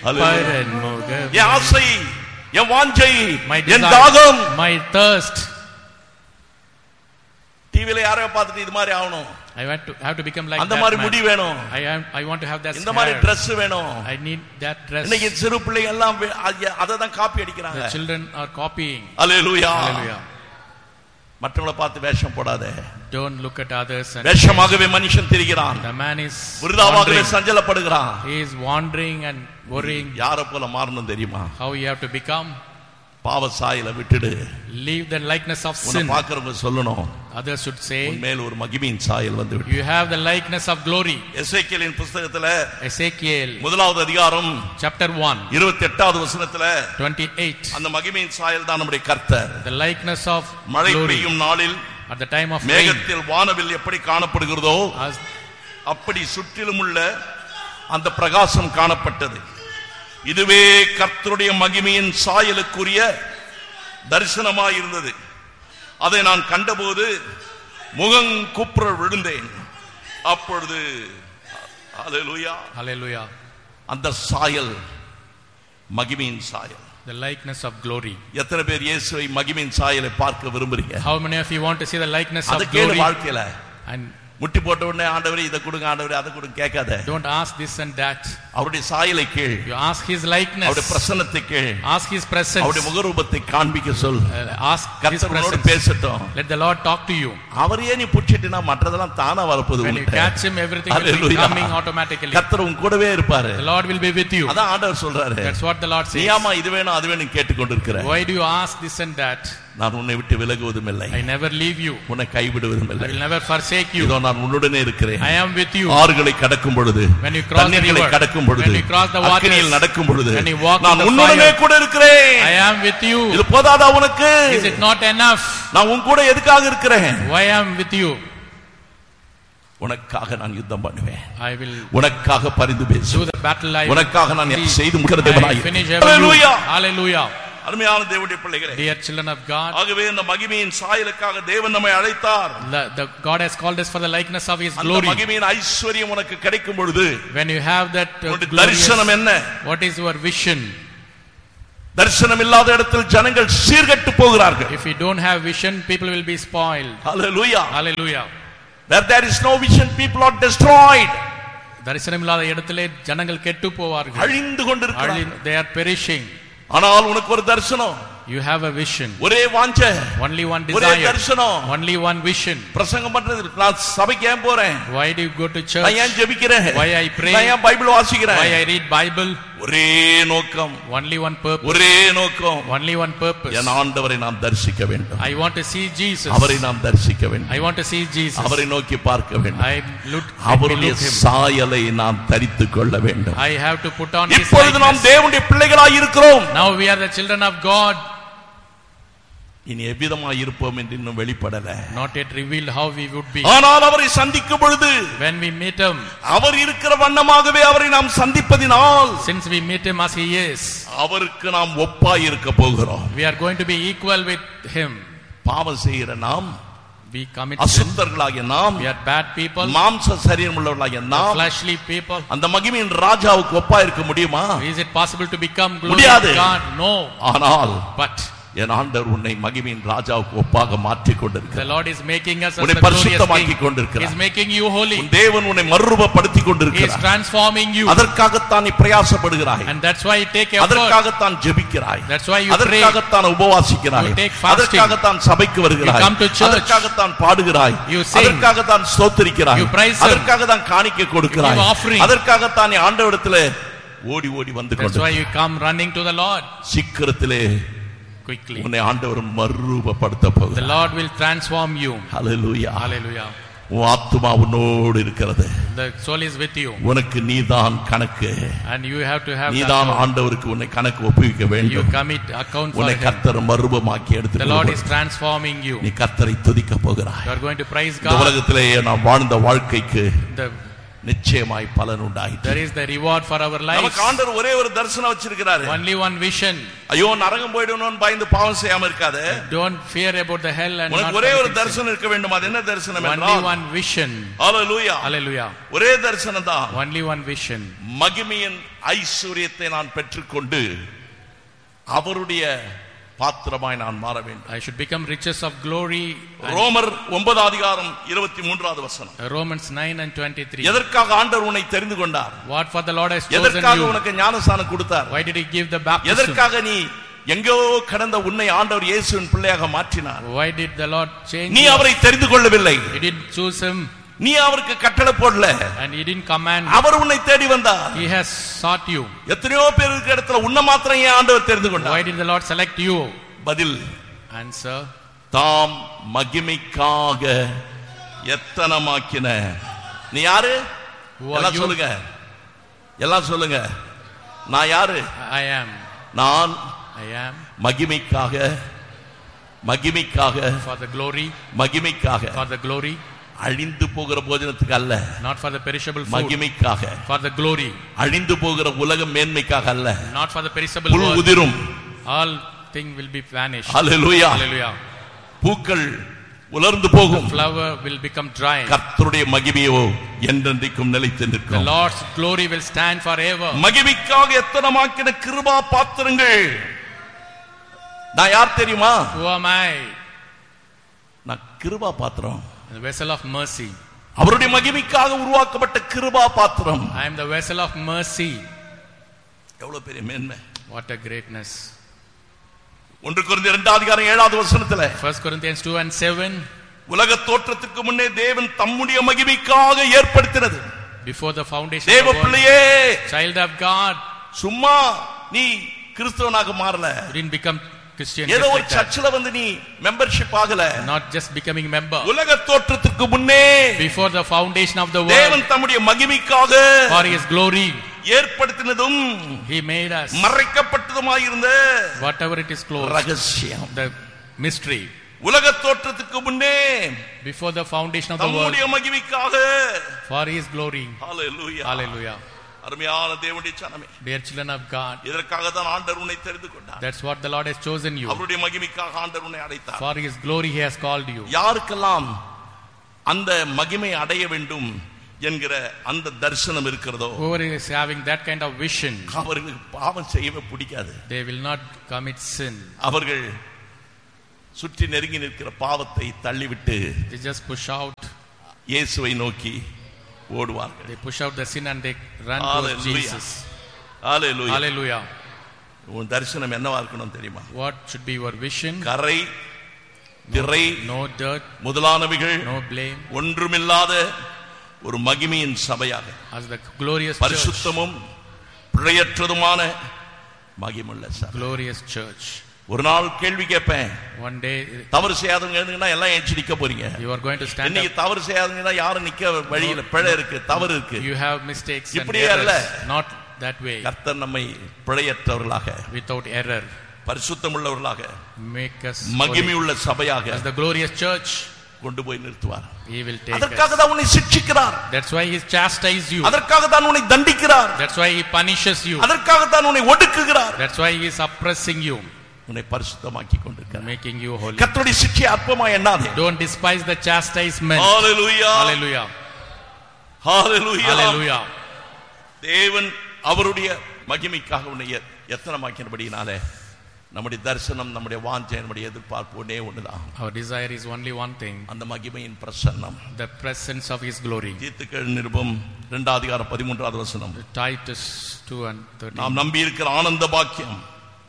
fire enmoga என் ஆசை, என் வாஞ்சை, my N desire, தாகம். my thirst. டிவில யாரையோ பார்த்துட்டு இது மாதிரி ஆகணும், I want to have to become like அந்த that மாதிரி man. முடி வேணும், I want to have that இந்த மாதிரி hair. Dress வேணும். I need that dress. இன்னைக்கு சிறு பிள்ளைங்க எல்லாம் அதை தான் காப்பி அடிக்கிறாங்க. The children are copying. Hallelujah. Hallelujah. மற்றவங்களை பார்த்து வேஷம் போடாதே. Don't look at others and வேஷமாகவே மனுஷன் திரிகிறான். the man is விருதாவாகவே சஞ்சலப்படுகிறான். he is wandering and worrying. யாரை போல மாறணும் தெரியுமா? How you have to become? பாவ சாயலை விட்டுடு. Leave the likeness of உன்னை sin. பார்க்கறவங்க சொல்லணும், Others should say மேல் ஒரு மகிமையின் சாயல் வந்து விட்டு. you have the likeness of glory. எசேக்கியேலின் புத்தகத்துல Ezekiel முதலாவது அதிகாரம் chapter 1 28வது வசனத்துல 28. அந்த மகிமையின் சாயல் தான் நம்முடைய கர்த்தர். The likeness of மழை glory. பெய்யும் நாளில் At the time of rain, மேகத்தில் வானவில் எப்படி காணப்படுகிறதோ as அப்படி சுற்றிலும் உள்ள அந்த பிரகாசம் காணப்பட்டது. இதுவே கர்த்தருடைய மகிமையின் சாயலுக்குரிய தரிசனமாய் இருந்தது. அதை நான் கண்டபோது முகம் குப்புற விழுந்தேன். அப்பொழுது ஹல்லேலூயா, hallelujah, அந்த சாயல் மகிமையின் சாயல். the likeness of glory. எத்தனை பேர் இயேசுவை மகிமையின் சாயலை பார்க்க விரும்புறீங்க? How many of you want to see the likeness அது of கேளு glory? வாழ்க்கையில. And முட்டி போட்ட உடனே ஆண்டவரே இதை கொடுங்க, ஆண்டவரே அதை கொடுங்க கேட்காத. don't ask this and that. அவருடைய சாயலை கேள், You ask his likeness. அவருடைய பிரசன்னத்தை கேள், Ask his presence. அவருடைய முகரூபத்தை காண்பிக்க சொல். Ask his கர்த்தர் உன்னோடு presence. பேசட்டும். Let the Lord talk to you. அவரையே நீ புடிச்சிட்டினா மற்றதெல்லாம் தானா வரப்போகுது When you உனக்கு. catch him, everything will be Hallelujah. coming automatically. கர்த்தர் உன் கூடவே இருப்பாரு. The Lord will be with you. அதான் ஆண்டவர் சொல்றாரு. That's what the Lord நீ says. ஆமா இது வேணும் அது வேணும் கேட்டுக்கொண்டிருக்கிற. Why do you ask this and that? நான் உன்னை விட்டு விலகுவதும் இல்லை, I never leave you. உன்னை கைவிடுவதும் I இல்லை. will never forsake you. இதோ நான் உன்னுடனே இருக்கிறேன். I am with you. ஆறுகளை கடக்கும் பொழுது, When you cross the தண்ணீர்களை river, கடக்கும் பொழுது, when you cross the waters, அக்கினியில் நடக்கும் பொழுது, when you walk in நான் the உன்னுடனே fire, கூட இருக்கிறேன். I am with you. இது போதாதா உனக்கு? Is it not enough? நான் உன் கூட எதுக்காக இருக்கிறேன்? Why I am with you? உனக்காக நான் யுத்தம் பண்ணுவேன், I will உனக்காக பரிந்து do பேசுவேன், the battle. I உனக்காக நான் will செய்து முடிக்கிற I தேவனாய். finish every ஹல்லேலூயா. Hallelujah. அருமையான தேவனுடைய பிள்ளைகளே, Dear children of God, ஆகவே இந்த மகிமையின் சாயலுக்காக தேவன் நம்மை அழைத்தார். the God has called us for the likeness of his அந்த glory. மகிமையின் ஐஸ்வரியம் உனக்கு கிடைக்கும் பொழுது When you have that உன்னுடைய glorious, தரிசனம் என்ன? what is your vision? தரிசனம் இல்லாத இடத்தில் ஜனங்கள் சீர்கெட்டு போகிறார்கள். If you don't have vision, people will be spoiled. Hallelujah. Hallelujah. Where there is no vision, people are destroyed. தரிசனம் இல்லாத இடத்திலே ஜனங்கள் கெட்டு போவார்கள். அழிந்து கொண்டிருக்கிறார்கள். They are perishing. ஆனால் உனக்கு ஒரு தரிசனம், You have a vision. ஒரே வாஞ்சை, Only one ஒரே desire. தரிசனம். Only one vision. பிரசங்கம் பண்றது, நான் சபைக்கு ஏன் போறேன், Why do you go to நான் church? ஏன் ஜெபிக்கிறேன், Why I pray? நான் ஏன் பைபிள் வாசிக்கிறேன், Why I read Bible? ஒரே நோக்கம், Only one purpose. ஒரே நோக்கம், Only one purpose. என் ஆண்டவரை நாம் தரிசிக்க வேண்டும், I want to see Jesus. அவரை நாம் தரிசிக்க வேண்டும், I want to see Jesus. அவரை நோக்கி பார்க்க வேண்டும், I look அவருடைய him. சாயலை நாம் தரித்துக் கொள்ள வேண்டும். I have to put on his இப்பொழுது நாம் likeness. தேவனுடைய பிள்ளைகளாய் இருக்கிறோம். Now we are the children of God. இனி எவ்விதமாய் இருப்போம் என்று இன்னும் வெளிப்படல. Not yet revealed how we would be. ஆனால் அவரை சந்திக்கும் பொழுது, When we meet him, அவர் இருக்கிற வண்ணமாகவே அவரை நாம் சந்திப்பதினால், since we meet him as he is, அவருக்கு நாம் ஒப்பாய் இருக்க போகிறோம். we are going to be equal with him. பாவம் செய்கிற நாம், We commit sin. அசுத்தர்களாகிய நாம், We are bad people. மாம்ச சரீரம் உள்ளவர்களாகிய நாம், Fleshly people. அந்த மகிமையின் ராஜாவுக்கு ஒப்பாய் இருக்க முடியுமா? Is it possible to become glorious முடியாது. God? No. ஆனால் But என் ஆண்டவர் உன்னை மகிமையின் ராஜாவுக்கு ஒப்பாக மாற்றிக் the கொண்டிருக்கிறார். Lord is making us as உன்னை the glorious பரிசுத்தமாக்கி King. கொண்டிருக்கிறார். He is making you holy. உன் தேவன் உன்னை மறுரூபப்படுத்திக் He is கொண்டிருக்கிறார். transforming you. அதற்காகத்தான் நீ பிரயாசப்படுகிறாய், And that's why you take effort. அதற்காகத்தான் ஜெபிக்கிறாய், That's why you pray. அதற்காகத்தான் உபவாசிக்கிறாய், You take fasting. அதற்காகத்தான் சபைக்கு வருகிறாய், You come to church. அதற்காகத்தான் பாடுகிறாய், You sing. அதற்காகத்தான் ஸ்தோத்திரிக்கிறாய், You praise Him. அதற்காகத்தான் காணிக்கை கொடுக்கிறாய், You give offering. அதற்காகத்தான் நீ ஆண்டவரிடத்திலே ஓடி ஓடி வந்து That's why கொண்டு you come running to the Lord சீக்கிரத்திலே quickly. உன்னை ஆண்டவர் மறுரூபப்படுத்த The போகிறார். Lord will transform you. Hallelujah. Hallelujah. உன் ஆத்துமா உன்னோடு இருக்கிறது. The soul is with you. உனக்கு நீதான் கணக்கு, And you have to have நீதான் that. ஆண்டவருக்கு உன்னை கணக்கு ஒப்புவிக்க You வேண்டும். commit account for உன்னை him. கர்த்தர் மறுரூபமாக்கி The எடுத்து Lord is transforming you. நீ கர்த்தரை துதிக்க போகிறாய். You are going to praise இந்த God. உலகத்திலே நாம் வாழ்ந்த வாழ்க்கைக்கு The நிச்சயமாய் பலன் உண்டாயிற்று. There is the reward for our lives. நமக்கு ஆண்டவர் ஒரே ஒரு தரிசனம் வச்சிருக்கிறாரு. Only one vision. ஐயோ நரகம் போய்டணும்னு பயந்து பாவம் செய்யாம இருக்காதே. Don't fear about the hell and உனக்கு ஒரே ஒரு தரிசனம் இருக்க வேண்டும். அது என்ன தரிசனம் என்றால் only one vision. ஹalleluya. Hallelujah. ஒரே தரிசனம் தான். Only one vision. மகிமையின் ஐஸ்வரியத்தை நான் பெற்றுக்கொண்டு அவருடைய பாத்திரமாய் நான் மாற வேண்டும். I should become riches of glory. ரோமர் 9 அதிகாரம் 23வது வசனம். Romans 9:23. எதற்காக ஆண்டவர் உன்னை தெரிந்து கொண்டார்? What for the Lord has chosen எதற்காக you? உனக்கு ஞானஸ்நானம் கொடுத்தார்? Why did he give the baptism? எதற்காக நீ எங்கோ கடந்த உன்னை ஆண்டவர் இயேசுவின் பிள்ளையாக மாற்றினார்? Why did the Lord change நீ you? அவரை தெரிந்து கொள்ளவில்லை. He didn't choose him. நீ அவருக்கு கட்டளை போடல. And he didn't command. அவர் உன்னை தேடி வந்தார். He has sought you. எத்தனையோ பேர் இருக்கிற இடத்துல உன்னை மாத்திரம் ஏன் ஆண்டவர் தெரிந்து கொண்டார்? Why did the Lord select you? பதில் Answer. தாம் மகிமைக்காக எத்தனமாக்கின. நீ யாரு? எல்லாம் சொல்லுங்க, எல்லாம் சொல்லுங்க. நான் யாரு? I am. நான் I am. மகிமைக்காக, மகிமைக்காக, for the glory, மகிமைக்காக, for the glory, அழிந்து போகிற போஜனத்துக்கு அல்ல, not for the perishable food, மகிமைக்காக, for the glory, அழிந்து போகிற உலக மேன்மைக்காக அல்ல, not for the perishable pull world, உதிரும், all thing will be vanished. Hallelujah. Hallelujah. பூக்கள் உலர்ந்து போகும், flower will become dry, கர்த்தருடைய மகிமையோ என்றென்றைக்கும் நிலைத்து நிற்கும். the Lord's glory will stand forever. மகிமைக்காக எத்தனமாக்கின கிருபா பாத்திரங்கள். நான் யார் தெரியுமா? Who am I? நான் கிருபா பாத்திரம். The vessel of mercy. அவருடைய மகிமைக்காக உருவாக்கப்பட்ட கிருபா பாத்திரம். I am the vessel of mercy. எவ்வளவு பெரிய மேன்மை. What a greatness. 1 கொரிந்தியர் 2 அதிகாரம் 7வது வசனத்திலே 1 Corinthians 2:7, உலக தோற்றத்துக்கு முன்னே தேவன் தம்முடைய மகிமைக்காக ஏற்படுத்தினது. before the foundation தேவ of the world, பிள்ளையே, child of God, சும்மா நீ கிறிஸ்தவனாக மாறல. you didn't become Christian ஏதோ just ஒரு like that. சர்ச்சில் வந்து நீ மெம்பர்ஷிப் ஆகல. Not just becoming member. உலக தோற்றத்துக்கு முன்னே Before the foundation of the world, தேவன் தம்முடைய மகிமைக்காக for his glory, ஏற்படுத்தினதும் he made us, மறைக்கப்பட்டதுமாயிருந்த whatever it is closed, ரகசியம். the mystery. உலக தோற்றத்துக்கு முன்னே Before the foundation of the world, தம்முடைய மகிமைக்காக, for his glory. Hallelujah. Hallelujah. அருமையான தேவனுடைய ஜனமே, Dear children of God, இதற்காக தான் ஆண்டவர் உன்னை தெரிந்து கொண்டார். that's what the Lord has chosen you. அவருடைய மகிமைக்காக ஆண்டவர் உன்னை அழைத்தார். For his glory he has called you. யாருக்கெல்லாம் அந்த மகிமை அடைய வேண்டும் என்கிற அந்த தரிசனம் இருக்கிறதோ, Whoever is having that kind of vision, அவர்களுக்கு பாவம் செய்யவே பிடிக்காது. they will not commit sin. அவர்கள் சுற்றி நெருங்கி நிற்கிற பாவத்தை தள்ளிவிட்டு They just push out, இயேசுவை நோக்கி ஓடுவார்கள். they push out the sin and they run towards Hallelujah. Jesus. Hallelujah. Hallelujah. உன் தரிசனம் என்னவா இருக்கணும் தெரியுமா? What should be your vision? கரை, திரை, No dirt, முதலானவைகள் no blame, ஒன்றுமில்லாத ஒரு மகிமையின் சபையாக, as the glorious church. பரிசுத்தமும் பிழையற்றதுமான மகிமுள்ள சபை. Glorious church. ஒரு நாள் கேள்வி கேட்பேன். One day தவறு செய்யாதவங்க எழுந்துங்கன்னா எல்லாம் எஞ்சி நிக்க போறீங்க. you are going to stand இன்னைக்கு up. தவறு செய்யாதவங்க யாரும் நிக்க வழியில பிழை இருக்கு, தவறு இருக்கு. You have mistakes and இப்படியே அல்ல. errors. Not that way. கர்த்தர் நம்மை பிழையற்றவர்களாக, Without error. பரிசுத்தமுள்ளவர்களாக, Make us மகிமையுள்ள சபையாக as the glorious church. கொண்டு போய் நிறுத்துவார். He will take அதற்காக us. தான் உன்னை சிட்சிக்கிறார். That's why he chastises you. அதற்காக தான் உன்னை தண்டிக்கிறார். That's why he punishes you. அதற்காக தான் உன்னை ஒடுக்குகிறார். That's why he is oppressing you, உன்னை பரிசுத்தமாக்கி கொண்டிருக்கிறார். making you holy. கர்த்தருடைய சிட்சை அற்பமா எண்ணாதே. Don't despise the chastisement. Hallelujah. Hallelujah. Hallelujah. Hallelujah. தேவன் அவருடைய மகிமைக்காக உன்னை எத்தனமாக்கினபடினாலே நம்முடைய தரிசனம், நம்முடைய வாஞ்சை, நம்முடைய எதிர்பார்ப்பு ஒண்ணே ஒண்ணுதான். Our desire is only one thing, அந்த மகிமையின் பிரசன்னம். the presence of his glory. தீத்துக்கள் நிருபம் 2 அதிகாரம் 13வது வசனம். Titus 2:13. நாம் நம்பி இருக்கிற ஆனந்த பாக்கியம்,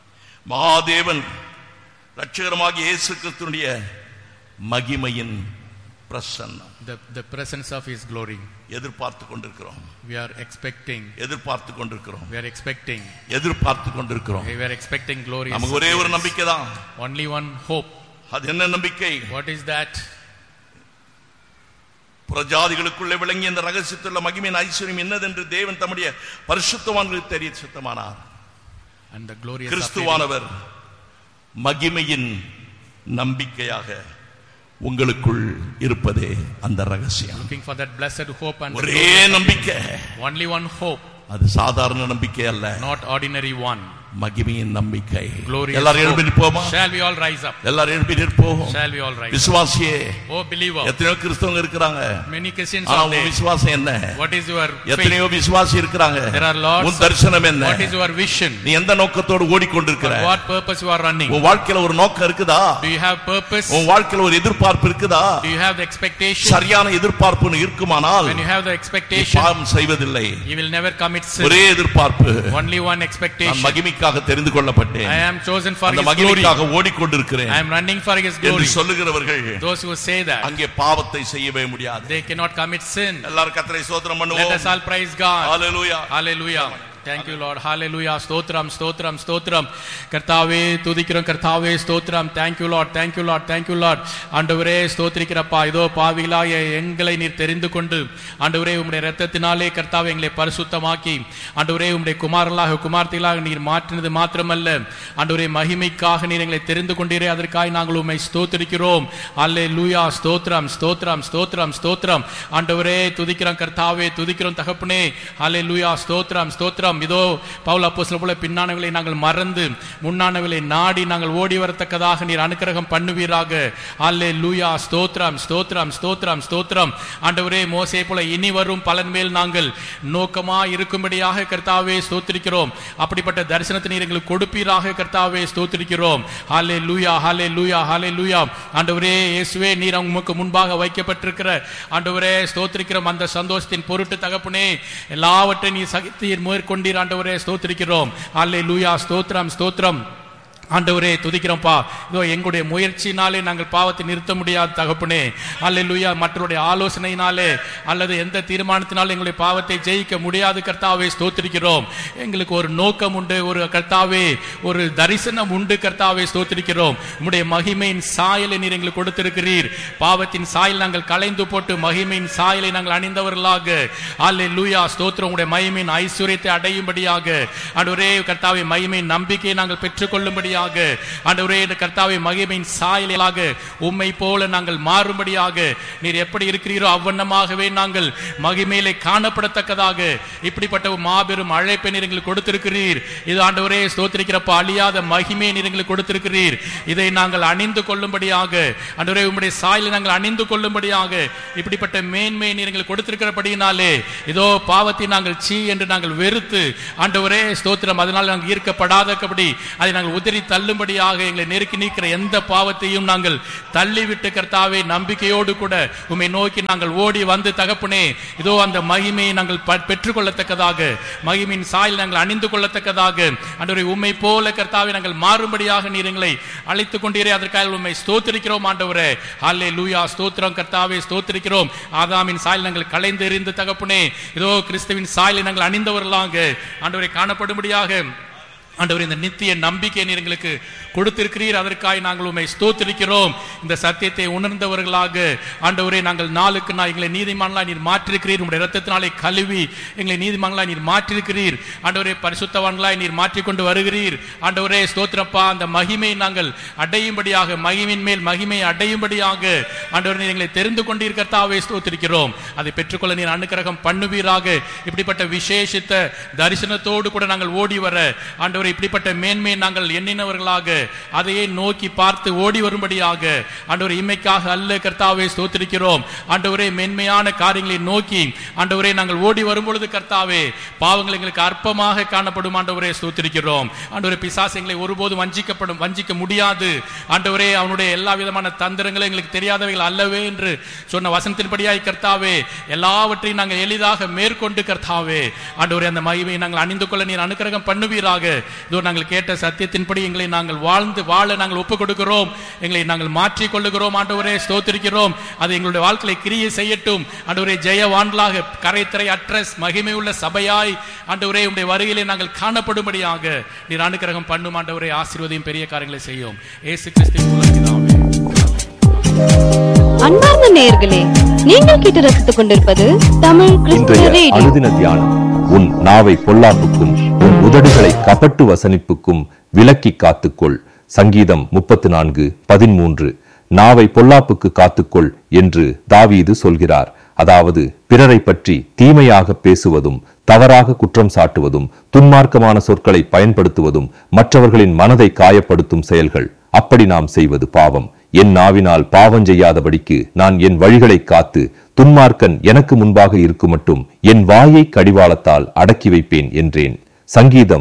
மகாதேவன் ரட்சகரமாகிய இயேசு கிறிஸ்துவினுடைய மகிமையின் பிரசன்னம். The presence of his glory. எதிர்பார்த்து கொண்டிருக்கிறோம். We are expecting. எதிர்பார்த்து கொண்டிருக்கிறோம். We are expecting. எதிர்பார்த்து கொண்டிருக்கிறோம். We are expecting glory. நமக்கு ஒரே ஒரு நம்பிக்கை தான். Only one hope. அது என்ன நம்பிக்கை? What is that? புறஜாதிகளுக்குள்ளே விளங்கிய இந்த ரகசியத்துள்ள மகிமையின் ஐஸ்வர்யம் என்னதென்று தேவன் தம்முடைய பரிசுத்தவான்களுக்கு தெரிய சித்தமானார். And the glorious கிறிஸ்துவானவர் மகிமையின் நம்பிக்கையாக உங்களுக்குள் இருப்பதே அந்த ரகசியம். Looking for that blessed hope and ஒரே நம்பிக்கை, only one hope, அது சாதாரண நம்பிக்கை அல்ல, not ordinary one, மகிமையின் நம்பிக்கை. glorious எல்லாரும் எழும்பி நிற்போமா? Shall we all rise up? எல்லாரும் எழும்பி நிற்போம். Shall we all rise up? விசுவாசியே, oh believer, எத்தனையோ கிறிஸ்தவங்க இருக்காங்க, many Christians ஆனா are உன் there. விசுவாசம் என்ன? What is your faith? எத்தனையோ விசுவாசி இருக்காங்க, there are lots. உன் தரிசனம் என்ன? What is your vision? நீ எந்த நோக்கத்தோடு ஓடிக்கொண்டிருக்கிற? For what purpose you are running? உன் வாழ்க்கையில ஒரு நோக்கம் இருக்குதா? Do you have purpose? உன் வாழ்க்கையில ஒரு எதிர்பார்ப்பு இருக்குதா? Do you have the expectation? சரியான எதிர்பார்ப்பு இருக்குமானால் when you have the expectation, பாவம் செய்வதில்லை. you will never commit sin. ஒரே எதிர்பார்ப்பு, only one expectation. நான் மகிமைக்காக தெரிந்து கொள்ளப்பட்டேன், I am chosen for அந்த his glory, மகிமைக்காக ஓடிக்கொண்டிருக்கிறேன் I am running for his என்று glory. சொல்லுகிறவர்கள் Those who say that, அங்கே பாவத்தை செய்யவே முடியாது. they cannot commit sin. எல்லாரும் கர்த்தரை ஸ்தோத்திரம் Let பண்ணுவோம். us all praise God. Hallelujah, Hallelujah. Thank you Lord. Hallelujah. ஸ்தோத்திரம் ஸ்தோத்திரம் ஸ்தோத்திரம். கர்த்தாவே துதிக்கிறோம், கர்த்தாவே ஸ்தோத்திரம். Thank you Lord. Thank you Lord. Thank you Lord. ஆண்டவரே ஸ்தோத்திரிக்கிறப்பா, இதோ பாவிகளாகிய எங்களை நீர் தெரிந்து கொண்டு ஆண்டவரே உம்முடைய இரத்தத்தினாலே கர்த்தாவே எங்களை பரிசுத்தமாக்கி ஆண்டவரே உம்முடைய குமாரர்களாக குமார்த்திகளாக நீர் மாற்றினது மாத்திரமல்ல ஆண்டவரே மகிமைக்காக நீர் எங்களை தெரிந்து கொண்டீரே, அதற்காக நாங்கள் உம்மை ஸ்தோத்திரிக்கிறோம். அல்லேலூயா. ஸ்தோத்திரம் ஸ்தோத்திரம் ஸ்தோத்திரம் ஸ்தோத்திரம். ஆண்டவரே துதிக்கிறோம் கர்த்தாவே, துதிக்கிறோம் தகப்பனே. அல்லேலூயா. ஸ்தோத்திரம் ஸ்தோத்திரம். இதோ பவுல் அப்போஸ்தலர் போல பின்னானவைகளை நாங்கள் மறந்து முன்னானவைகளை நாடி நாங்கள் ஓடி வரத்தக்கதாக நீர் அனுக்கிரகம் பண்ணுவீராக. அல்லேலூயா. ஸ்தோத்திரம் ஸ்தோத்திரம் ஸ்தோத்திரம் ஸ்தோத்திரம். ஆண்டவரே மோசே போல இனி வரும் பலன் மேல் நாங்கள் நோக்கமா இருக்கும்படியாக கர்த்தாவே ஸ்தோத்திரிக்கிறோம். அப்படிப்பட்ட தரிசனத்தை நீர் எங்களுக்கு கொடுப்பீராக கர்த்தாவே ஸ்தோத்திரிக்கிறோம். அல்லேலூயா ஹல்லேலூயா ஹல்லேலூயா. ஆண்டவரே இயேசுவே, நீர் உமக்கு முன்பாக வைக்கப்பட்டிருக்கிற ஆண்டவரே ஸ்தோத்திரிக்கிறோம் அந்த சந்தோஷத்தின் பொருட்டு தகப்பனே எல்லாவற்றையும் நீர் சகித்தீர் மேற்கொண்டீர் ஆண்டவரே ஸ்தோத்திரிக்கிறோம். அல்லேலூயா. ஸ்தோத்திரம் ஸ்தோத்திரம். ஆண்டவரே துதிக்கிறோம்ப்பா. இதோ எங்களுடைய முயற்சியினாலே நாங்கள் பாவத்தை நிறுத்த முடியாது தகப்பனே. அல்லேலூயா. மற்றவருடைய ஆலோசனையினாலே அல்லது எந்த தீர்மானத்தினாலும் எங்களுடைய பாவத்தை ஜெயிக்க முடியாது கர்த்தாவே ஸ்தோத்திரிக்கிறோம். எங்களுக்கு ஒரு நோக்கம் உண்டு, ஒரு கர்த்தாவே ஒரு தரிசனம் உண்டு கர்த்தாவே ஸ்தோத்திரிக்கிறோம். உம்முடைய மகிமையின் சாயலை நீர் எங்களுக்கு கொடுத்திருக்கிறீர். பாவத்தின் சாயல் நாங்கள் களைந்து போட்டு மகிமையின் சாயலை நாங்கள் அணிந்தவர்களாக அல்லேலூயா ஸ்தோத்திரம் உம்முடைய மகிமையின் ஐஸ்வரியத்தை அடையும்படியாக ஆண்டவரே கர்த்தாவே மகிமையின் நம்பிக்கையை நாங்கள் பெற்றுக்கொள்ளும்படியாக ஆண்டவரே கர்த்தாவே மகிமையின் சாயலாக உம்மை போல நாங்கள் மாறும்படியாக நீர் எப்படி இருக்கிறீரோ அவ்வண்ணமாகவே நாங்கள் மகிமையிலே காணப்படத்தக்கதாக இப்படிப்பட்ட மாபெரும் அழைப்பை நீர் எங்களுக்கு கொடுத்திருக்கிறீர். இது ஆண்டவரே ஸ்தோத்திரிக்கிறப்ப அழியாத மகிமையை நீர் எங்களுக்கு கொடுத்திருக்கிறீர். இதை நாங்கள் அணிந்து கொள்ளும்படியாக ஆண்டவரே உம்முடைய சாயலை நாங்கள் அணிந்து கொள்ளும்படியாக இப்படிப்பட்ட மேன்மையை நீர் எங்களுக்கு கொடுத்திருக்கிறபடியினாலே இதோ பாவத்தை நாங்கள் சீ என்று நாங்கள் வெறுத்து ஆண்டவரே ஸ்தோத்திரம் அதனால் நாங்கள் ஈர்க்கப்படாதபடி அதை நாங்கள் உதறி தள்ளும்படியாக எங்களை நெருக்கி நீக்கிற எந்த பாவத்தையும் நாங்கள் தள்ளிவிட்டு கர்த்தாவே நம்பிக்கையோடு கூட உம்மை நோக்கி நாங்கள் ஓடி வந்து தகப்பனே இதோ அந்த மகிமையை நாங்கள் பெற்றுக்கொள்ளத்தக்கதாக மகிமையின் சாயல் நாங்கள் அணிந்து கொள்ளத்தக்கதாக ஆண்டவரே உம்மை போல கர்த்தாவே நாங்கள் மாறும்படியாக நீர் எங்களை அழைத்துக் கொண்டீரே, அதற்காக உம்மை ஸ்தோத்திரிக்கிறோம் ஆண்டவரே. அல்லேலூயா. ஸ்தோத்திரம் கர்த்தாவே ஸ்தோத்திரிக்கிறோம். ஆதாமின் சாயல் நாங்கள் களைந்து எறிந்து தகப்பனே இதோ கிறிஸ்துவின் சாயலை நாங்கள் அணிந்தவர்களாக ஆண்டவரை காணப்படும்படியாக ஆண்டவரே இந்த நித்திய நம்பிக்கை நீர் எங்களுக்கு கொடுத்திருக்கிறீர். அதற்காக நாங்கள் உம்மை ஸ்தோத்திரிக்கிறோம். இந்த சத்தியத்தை உணர்ந்தவர்களாக ஆண்டவரே நாங்கள் நாளுக்கு நாள் எங்களை நீதிமான்களாய் நீர் மாற்றிருக்கிறீர். உம்முடைய இரத்தத்தினாலே கழுவி எங்களை நீதிமான்களாய் நீர் மாற்றிருக்கிறீர். ஆண்டவரே பரிசுத்தவான்களாய் நீர் மாற்றிக்கொண்டு வருகிறீர். ஆண்டவரே ஸ்தோத்திரப்பா அந்த மகிமை நாங்கள் அடையும்படியாக மகிமையின் மேல் மகிமை அடையும்படியாக ஆண்டவரே நீர் எங்களை தெரிந்து கொண்டீர் கர்த்தாவே ஸ்தோத்திரிக்கிறோம். அதை பெற்றுக்கொள்ள நீர் அனுக்கிரகம் பண்ணுவீராக. இப்படிப்பட்ட விசேஷித்த தரிசனத்தோடு கூட நாங்கள் ஓடி வர ஆண்டவரே இப்படிப்பட்ட மேன்மை நாங்கள் எண்ணினவர்களாக அதையே நோக்கி பார்த்து ஓடி வரும்படியாக ஆண்டவரே இம்மைக்காக அல்ல கர்த்தாவே ஸ்தோத்திரிக்கிறோம். ஆண்டவரே மேன்மையான காரியங்களை நோக்கி ஆண்டவரே நாங்கள் ஓடி வரும்பொழுது கர்த்தாவே பாவங்கள் எங்களுக்கு அற்பமாக காணப்படும் ஆண்டவரே ஸ்தோத்திரிக்கிறோம். ஆண்டவரே பிசாசு எங்களை ஒருபோதும் வஞ்சிக்க முடியாது. ஆண்டவரே அவனுடைய எல்லா விதமான தந்திரங்களும் எங்களுக்கு தெரியாதவைகள் அல்லவே என்று சொன்ன வசனத்தின்படியாய் கர்த்தாவே எல்லாவற்றையும் நாங்கள் எளிதாக மேற்கொண்டு கர்த்தாவே ஆண்டவரே அந்த மகிமையை நாங்கள் அணிந்து கொள்ள நீர் அனுக்கிரகம் பண்ணுவீராக. இதோ நாங்கள் கேட்ட சத்தியத்தின்படி எங்களை நாங்கள் வாழ நாங்கள் ஒப்புக் கொடுக்கிறோம். எங்களை நாங்கள் மாற்றிக் கொள்ளுகிறோம் ஆண்டவரே ஸ்தோத்திரிக்கிறோம். அது எங்களுடைய வாழ்க்கையை கிரியை செய்யட்டும் ஆண்டவரே. ஜெயவான்களாக கரைத்திரை அற்ற மகிமை உள்ள சபையாய் ஆண்டவரே உம்முடைய வருகையிலே நாங்கள் காணப்படும்படியாக நீர் அனுக்கிரகம் பண்ணும் ஆண்டவரே. ஆசீர்வதியும் பெரிய காரியங்களை செய்யும் இயேசு கிறிஸ்துவின் மூலம் பிதாவே. அன்பார்ந்த நேயர்களே, நீங்கள் கேட்டு ரசித்துக் கொண்டிருப்பது தமிழ் கிறிஸ்துவ ரேடியோ. அனுதின தியானம். உன் நாவை பொல்லாப்புக்கும் உன் உதடுகளை கபட்டு வசனிப்புக்கும் விலக்கி காத்துக்கொள். சங்கீதம் 34:13. நாவை பொல்லாப்புக்கு காத்துக்கொள் என்று தாவீது சொல்கிறார். அதாவது பிறரை பற்றி தீமையாக பேசுவதும், தவறாக குற்றம் சாட்டுவதும், துன்மார்க்கமான சொற்களை பயன்படுத்துவதும் மற்றவர்களின் மனதை காயப்படுத்தும் செயல்கள். அப்படி நாம் செய்வது பாவம். என் நாவினால் பாவம் செய்யாதபடிக்கு நான் என் வழிகளை காத்து துன்மார்க்கன் எனக்கு முன்பாக இருக்கும் மட்டும் என் வாயை கடிவாளத்தால் அடக்கி வைப்பேன் என்றேன். சங்கீதம்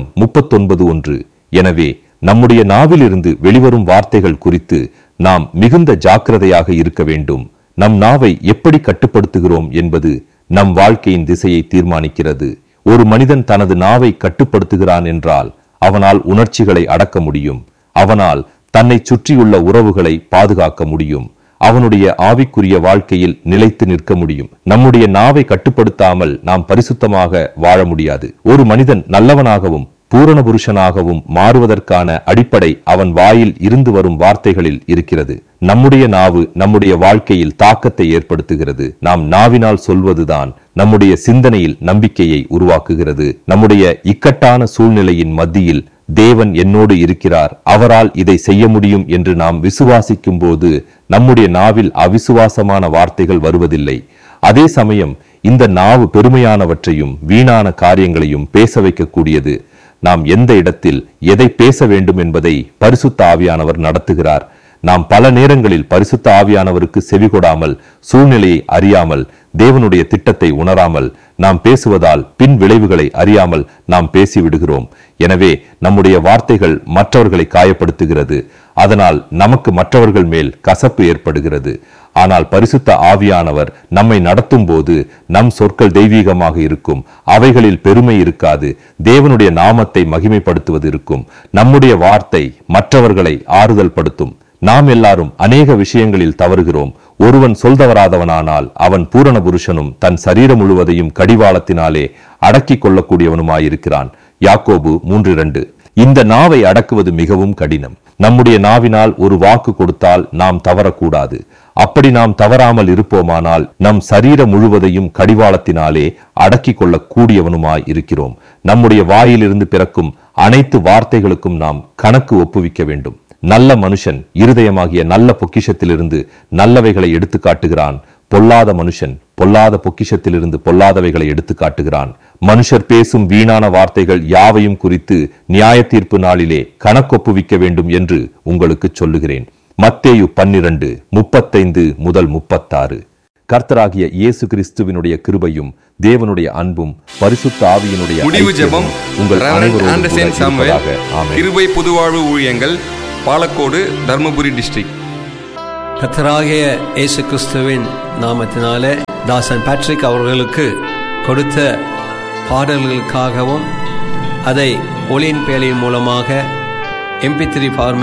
39:1. எனவே நம்முடைய நாவிலிருந்து வெளிவரும் வார்த்தைகள் குறித்து நாம் மிகுந்த ஜாக்கிரதையாக இருக்க வேண்டும். நம் நாவை எப்படி கட்டுப்படுத்துகிறோம் என்பது நம் வாழ்க்கையின் திசையை தீர்மானிக்கிறது. ஒரு மனிதன் தனது நாவை கட்டுப்படுத்துகிறான் என்றால் அவனால் உணர்ச்சிகளை அடக்க முடியும். அவனால் தன்னை சுற்றியுள்ள உறவுகளை பாதுகாக்க முடியும். அவனுடைய ஆவிக்குரிய வாழ்க்கையில் நிலைத்து நிற்க முடியும். நம்முடைய நாவை கட்டுப்படுத்தாமல் நாம் பரிசுத்தமாக வாழ முடியாது. ஒரு மனிதன் நல்லவனாகவும் பூரண புருஷனாகவும் மாறுவதற்கான அடிப்படை அவன் வாயில் இருந்து வரும் வார்த்தைகளில் இருக்கிறது. நம்முடைய நாவு நம்முடைய வாழ்க்கையில் தாக்கத்தை ஏற்படுத்துகிறது. நாம் நாவினால் சொல்வதுதான் நம்முடைய சிந்தனையில் நம்பிக்கையை உருவாக்குகிறது. நம்முடைய இக்கட்டான சூழ்நிலையின் மத்தியில் தேவன் என்னோடு இருக்கிறார், அவரால் இதை செய்ய முடியும் என்று நாம் விசுவாசிக்கும் போது நம்முடைய நாவில் அவிசுவாசமான வார்த்தைகள் வருவதில்லை. அதே சமயம் இந்த நாவு பெருமையானவற்றையும் வீணான காரியங்களையும் பேச வைக்கக்கூடியது. நாம் எந்த இடத்தில் எதை பேச வேண்டும் என்பதை பரிசுத்த ஆவியானவர் நடத்துகிறார். நாம் பல நேரங்களில் பரிசுத்த ஆவியானவருக்கு செவிகொடாமல், சூழ்நிலையை அறியாமல், தேவனுடைய திட்டத்தை உணராமல் நாம் பேசுவதால் பின் விளைவுகளை அறியாமல் நாம் பேசிவிடுகிறோம். எனவே நம்முடைய வார்த்தைகள் மற்றவர்களை காயப்படுத்துகிறது. அதனால் நமக்கு மற்றவர்கள் மேல் கசப்பு ஏற்படுகிறது. ஆனால் பரிசுத்த ஆவியானவர் நம்மை நடத்தும் போது நம் சொற்கள் தெய்வீகமாக இருக்கும். அவைகளில் பெருமை இருக்காது. தேவனுடைய நாமத்தை மகிமைப்படுத்துவது இருக்கும். நம்முடைய வார்த்தை மற்றவர்களை ஆறுதல் படுத்தும். நாம் எல்லாரும் அநேக விஷயங்களில் தவறுகிறோம். ஒருவன் சொல்தவராதவனானால் அவன் பூரண புருஷனும் தன் சரீரம் முழுவதையும் கடிவாளத்தினாலே அடக்கிக் கொள்ளக்கூடியவனுமாயிருக்கிறான். யாக்கோபு 3:2. இந்த நாவை அடக்குவது மிகவும் கடினம். நம்முடைய நாவினால் ஒரு வாக்கு கொடுத்தால் நாம் தவறக்கூடாது. அப்படி நாம் தவறாமல் இருப்போமானால் நம் சரீரம் முழுவதையும் கடிவாளத்தினாலே அடக்கிக் கொள்ளக்கூடியவனுமாய் இருக்கிறோம். நம்முடைய வாயிலிருந்து பிறக்கும் அனைத்து வார்த்தைகளுக்கும் நாம் கணக்கு ஒப்புவிக்க வேண்டும். நல்ல மனுஷன் இருதயமாகிய நல்ல பொக்கிஷத்திலிருந்து நல்லவைகளை எடுத்து காட்டுகிறான். பொல்லாத மனுஷன் பொல்லாத பொக்கிஷத்திலிருந்து பொல்லாதவைகளை எடுத்து காட்டுகிறான். மனுஷர் பேசும் வீணான வார்த்தைகள் யாவையும் குறித்து நியாய தீர்ப்பு நாளிலே கணக்கொப்புவிக்க வேண்டும் என்று உங்களுக்கு சொல்லுகிறேன். மத்தேயு 12:35-36. கர்த்தராகிய இயேசு கிறிஸ்துவினுடைய கிருபையும் தேவனுடைய அன்பும் பரிசுத்த ஆவியினுடைய முடிவு ஜெபம் உங்கள் அனைவரோடும் கிருபை புதுவாழ்வு ஊழியங்கள், பாலக்கோடு, தர்மபுரி டிஸ்ட்ரிக்ட். கர்த்தராகிய இயேசு கிறிஸ்துவின் நாமத்தினாலே தாசன் பேட்ரிக் அவர்களுக்கு கொடுத்த பாடல்களுக்காகவும் அதை ஒலியின் பேழையின் மூலமாக MP3 ஃபார்மேட்